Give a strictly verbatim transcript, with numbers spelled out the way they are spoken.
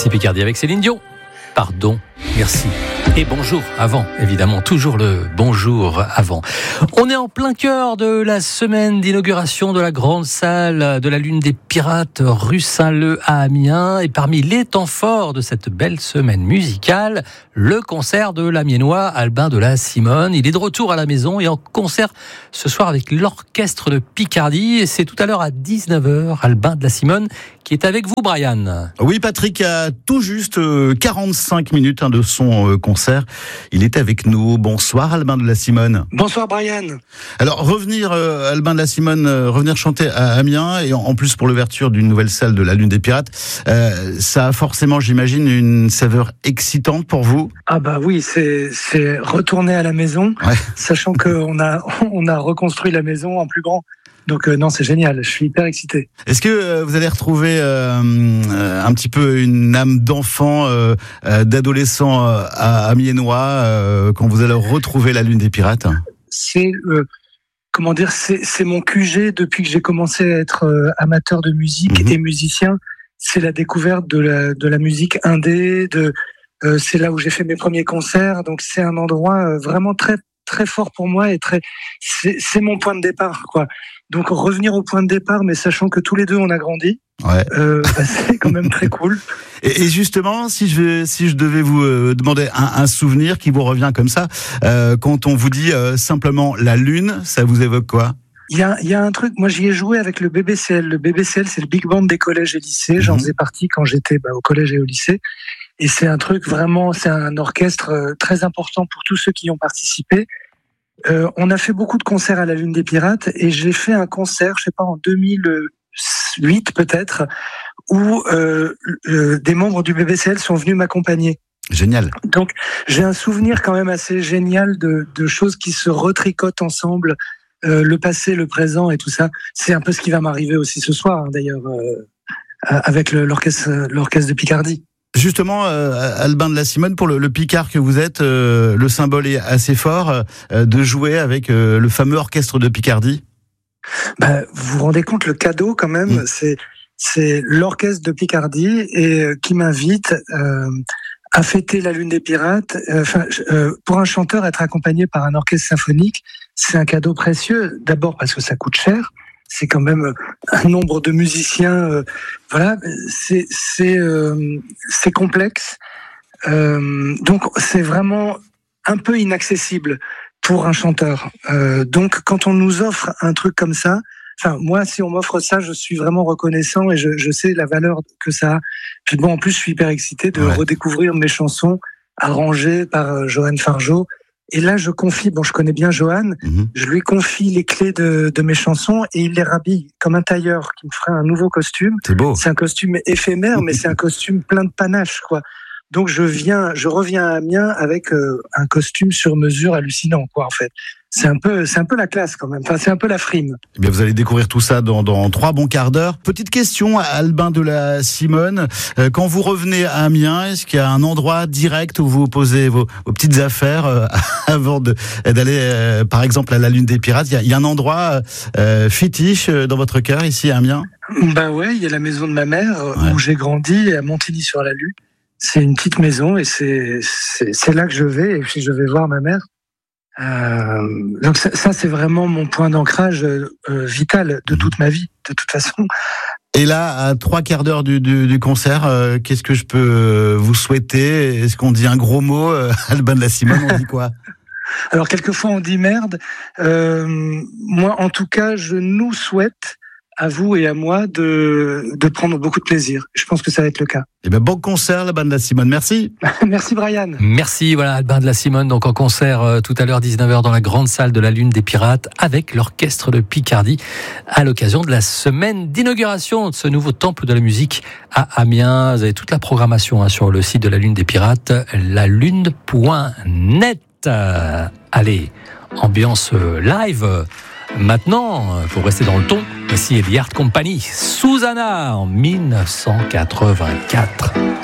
Ici Picardie avec Céline Dion. Pardon, merci. Et bonjour avant, évidemment, toujours le bonjour avant. On est en plein cœur de la semaine d'inauguration de la grande salle de la Lune des Pirates, rue Saint-Leu à Amiens. Et parmi les temps forts de cette belle semaine musicale, le concert de l'Amiénois Albin de la Simone. Il est de retour à la maison et en concert ce soir avec l'orchestre de Picardie. Et c'est tout à l'heure à dix-neuf heures, Albin de la Simone qui est avec vous, Brian. Oui, Patrick, a tout juste quarante-cinq minutes de son concert. Il est avec nous. Bonsoir, Albin de la Simone. Bonsoir, Brian. Alors, revenir, euh, Albin de la Simone, euh, revenir chanter à Amiens, et en, en plus pour l'ouverture d'une nouvelle salle de la Lune des Pirates, euh, ça a forcément, j'imagine, une saveur excitante pour vous. Ah bah oui, c'est, c'est retourner à la maison, ouais. Sachant qu'on a, on a reconstruit la maison en plus grand. Donc euh, non, c'est génial, je suis hyper excité. Est-ce que euh, vous allez retrouver euh, euh, un petit peu une âme d'enfant, euh, euh, d'adolescent euh, à Amiénois euh, quand vous allez retrouver la Lune des Pirates ? C'est euh, comment dire, c'est, c'est mon Q G depuis que j'ai commencé à être euh, amateur de musique mmh. et musicien. C'est la découverte de la de la musique indé. De euh, c'est là où j'ai fait mes premiers concerts. Donc c'est un endroit euh, vraiment très très fort pour moi et très c'est, c'est mon point de départ, quoi. Donc revenir au point de départ, mais sachant que tous les deux on a grandi, ouais. euh, bah, c'est quand même très cool. Et, et justement, si je si je devais vous euh, demander un, un souvenir qui vous revient comme ça, euh, quand on vous dit euh, simplement la Lune, ça vous évoque quoi ? Il y a il y a un truc. Moi, j'y ai joué avec le B B C L. Le B B C L, c'est le Big Band des collèges et lycées. J'en mmh. faisais partie quand j'étais bah, au collège et au lycée. Et c'est un truc vraiment, c'est un orchestre euh, très important pour tous ceux qui y ont participé. Euh, on a fait beaucoup de concerts à la Lune des Pirates et j'ai fait un concert, je sais pas, en deux mille huit peut-être, où euh, euh, des membres du B B C L sont venus m'accompagner. Génial. Donc j'ai un souvenir quand même assez génial de, de choses qui se retricotent ensemble, euh, le passé, le présent et tout ça. C'est un peu ce qui va m'arriver aussi ce soir, hein, d'ailleurs, euh, avec le, l'orchestre, l'orchestre de Picardie. Justement, euh, Albin de la Simone, pour le, le Picard que vous êtes, euh, le symbole est assez fort euh, de jouer avec euh, le fameux orchestre de Picardie. Bah, vous vous rendez compte, le cadeau quand même, mmh. c'est c'est l'orchestre de Picardie et euh, qui m'invite euh, à fêter la Lune des Pirates. Enfin, euh, pour un chanteur, être accompagné par un orchestre symphonique, c'est un cadeau précieux. D'abord parce que ça coûte cher. C'est quand même un nombre de musiciens, euh, voilà, c'est c'est euh, c'est complexe, euh, donc c'est vraiment un peu inaccessible pour un chanteur. Euh, donc quand on nous offre un truc comme ça, enfin moi si on m'offre ça, je suis vraiment reconnaissant et je, je sais la valeur que ça a. Puis bon, en plus je suis hyper excité de ouais. redécouvrir mes chansons arrangées par euh, Johan Fargeau. Et là, je confie, bon, je connais bien Johan, mmh. je lui confie les clés de, de mes chansons et il les rhabille comme un tailleur qui me ferait un nouveau costume. C'est beau. C'est un costume éphémère, mais c'est un costume plein de panache, quoi. Donc, je viens, je reviens à Amiens avec euh, un costume sur mesure hallucinant, quoi, en fait. C'est un peu, c'est un peu la classe, quand même. Enfin, c'est un peu la frime. Eh bien, vous allez découvrir tout ça dans, dans trois bons quarts d'heure. Petite question à Albin de la Simone. Euh, quand vous revenez à Amiens, est-ce qu'il y a un endroit direct où vous posez vos, vos petites affaires euh, avant de, d'aller, euh, par exemple, à la Lune des Pirates? Il y a, il y a un endroit euh, fétiche dans votre cœur, ici à Amiens? Ben ouais, il y a la maison de ma mère, ouais. où j'ai grandi, à Montigny-sur-la-Lune. C'est une petite maison et c'est, c'est, c'est là que je vais et puis je vais voir ma mère. Euh, donc ça, ça c'est vraiment mon point d'ancrage euh, vital de toute ma vie, de toute façon. Et là, à trois quarts d'heure du, du, du concert, euh, qu'est-ce que je peux vous souhaiter? Est-ce qu'on dit un gros mot, euh, Albin de la Simone, on dit quoi? Alors quelquefois on dit merde. Euh, moi, en tout cas, je nous souhaite à vous et à moi de, de prendre beaucoup de plaisir. Je pense que ça va être le cas. Eh bien, bon concert, Albin de la Simone. Merci. Merci, Brian. Merci, voilà, Albin de la Simone, donc en concert euh, tout à l'heure, dix-neuf heures, dans la grande salle de la Lune des Pirates, avec l'orchestre de Picardie, à l'occasion de la semaine d'inauguration de ce nouveau temple de la musique à Amiens. Vous avez toute la programmation hein, sur le site de la Lune des Pirates, la lune point net. Euh, allez, ambiance euh, live. Euh, Maintenant, pour rester dans le ton, voici Eliart Company, Susanna en mille neuf cent quatre-vingt-quatre.